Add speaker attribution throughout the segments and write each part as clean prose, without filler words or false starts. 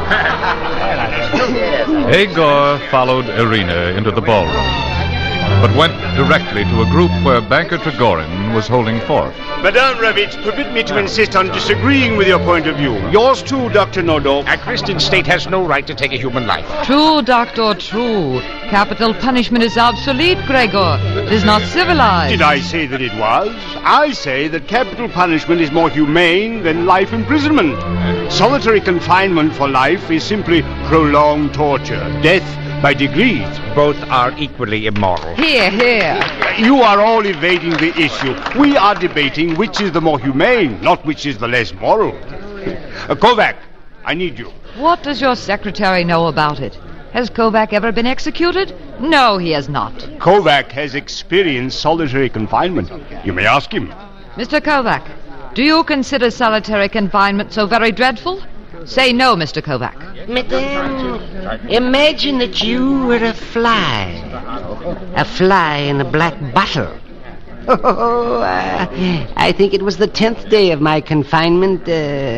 Speaker 1: Agor followed Irina into the ballroom, but went directly to a group where Banker Trigorin was holding forth.
Speaker 2: Madame Ravitch, permit me to insist on disagreeing with your point of view. Yours too, Dr. Nordorf.
Speaker 3: A Christian state has no right to take a human life.
Speaker 4: True, Doctor, true. Capital punishment is obsolete, Gregor. It is not civilized.
Speaker 2: Did I say that it was? I say that capital punishment is more humane than life imprisonment. Solitary confinement for life is simply prolonged torture. Death by degrees.
Speaker 3: Both are equally immoral.
Speaker 4: Here, here.
Speaker 2: You are all evading the issue. We are debating which is the more humane, not which is the less moral. Kovac, I need you.
Speaker 4: What does your secretary know about it? Has Kovac ever been executed? No, he has not.
Speaker 2: Kovac has experienced solitary confinement. You may ask him.
Speaker 4: Mr. Kovac, do you consider solitary confinement so very dreadful? Say no, Mr. Kovac.
Speaker 5: Madame, imagine that you were a fly. A fly in a black bottle. Oh, I think it was the 10th day of my confinement.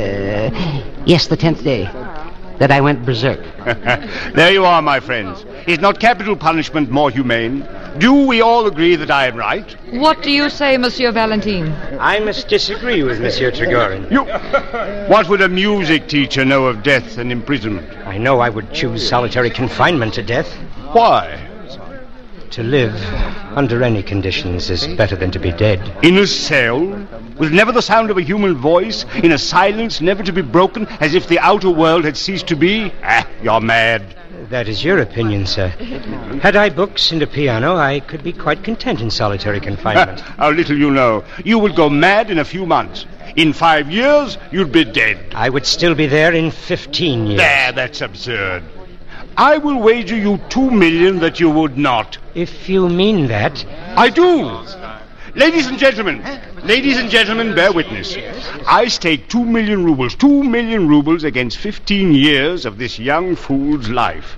Speaker 5: Yes, the 10th day that I went berserk.
Speaker 2: There you are, my friends. Is not capital punishment more humane? Do we all agree that I am right?
Speaker 4: What do you say, Monsieur Valentine?
Speaker 6: I must disagree with Monsieur Trigorin.
Speaker 2: You... What would a music teacher know of death and imprisonment?
Speaker 6: I know I would choose solitary confinement to death.
Speaker 2: Why?
Speaker 6: To live under any conditions is better than to be dead.
Speaker 2: In a cell, with never the sound of a human voice, in a silence never to be broken, as if the outer world had ceased to be? You're mad.
Speaker 6: That is your opinion, sir. Had I books and a piano, I could be quite content in solitary confinement.
Speaker 2: How little you know. You would go mad in a few months. In 5 years, you'd be dead.
Speaker 6: I would still be there in 15 years.
Speaker 2: There, that's absurd. I will wager you 2 million that you would not.
Speaker 6: If you mean that...
Speaker 2: I do. Ladies and gentlemen, bear witness. I stake 2 million rubles, 2 million rubles against 15 years of this young fool's life.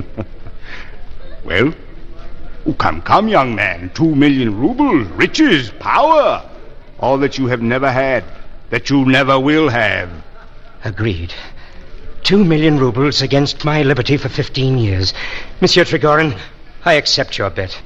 Speaker 2: Well, come, young man. 2 million rubles, riches, power, all that you have never had, that you never will have.
Speaker 6: Agreed. 2 million rubles against my liberty for 15 years. Monsieur Trigorin, I accept your bet.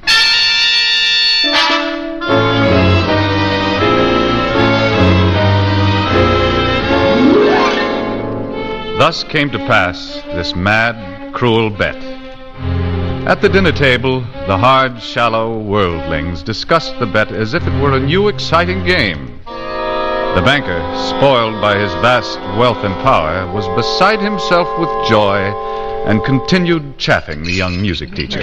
Speaker 1: Thus came to pass this mad, cruel bet. At the dinner table, the hard, shallow worldlings discussed the bet as if it were a new, exciting game. The banker, spoiled by his vast wealth and power, was beside himself with joy and continued chaffing the young music teacher.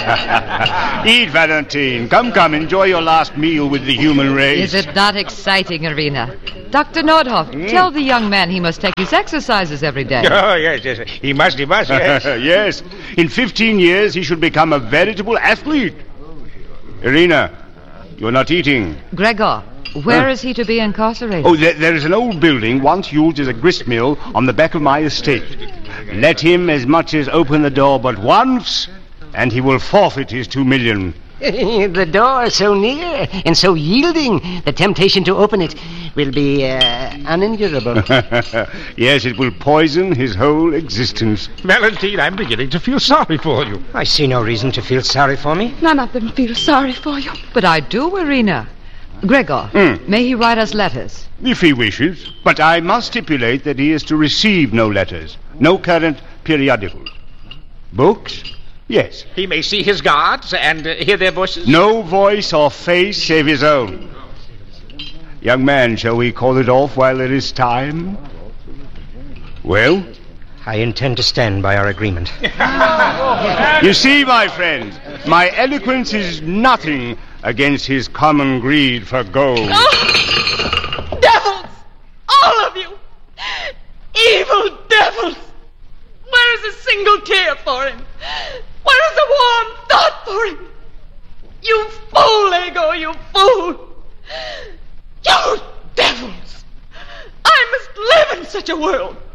Speaker 2: Eat, Valentine. Come, enjoy your last meal with the human race.
Speaker 4: Is it not exciting, Irina? Dr. Nordhoff, tell the young man he must take his exercises every day.
Speaker 3: Oh, yes. He must, yes.
Speaker 2: Yes. In 15 years, he should become a veritable athlete. Irina, you're not eating.
Speaker 4: Gregor, where is he to be incarcerated?
Speaker 2: Oh, there is an old building once used as a grist mill on the back of my estate. Let him as much as open the door but once, and he will forfeit his 2 million.
Speaker 5: The door is so near and so yielding, the temptation to open it will be unendurable.
Speaker 2: Yes, it will poison his whole existence.
Speaker 3: Valentine, I'm beginning to feel sorry for you.
Speaker 6: I see no reason to feel sorry for me.
Speaker 7: None of them feel sorry for you.
Speaker 4: But I do, Irina. Gregor, may he write us letters?
Speaker 2: If he wishes. But I must stipulate that he is to receive no letters, no current periodicals. Books? Yes.
Speaker 3: He may see his guards and hear their voices?
Speaker 2: No voice or face save his own. Young man, shall we call it off while there is time? Well?
Speaker 6: I intend to stand by our agreement.
Speaker 2: You see, my friends, my eloquence is nothing against his common greed for gold.
Speaker 7: Oh! Devils! All of you! Evil devils! Where is a single tear for him? Where is a warm thought for him? You fool, Ego, you fool! You devils! I must live in such a world!